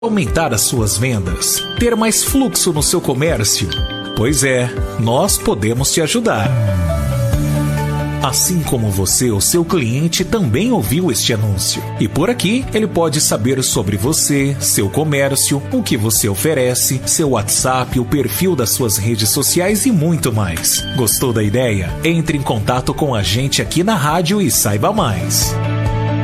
Aumentar as suas vendas? Ter mais fluxo no seu comércio? Pois é, nós podemos te ajudar. Assim como você, o seu cliente também ouviu este anúncio. E por aqui, ele pode saber sobre você, seu comércio, o que você oferece, seu WhatsApp, o perfil das suas redes sociais e muito mais. Gostou da ideia? Entre em contato com a gente aqui na rádio e saiba mais.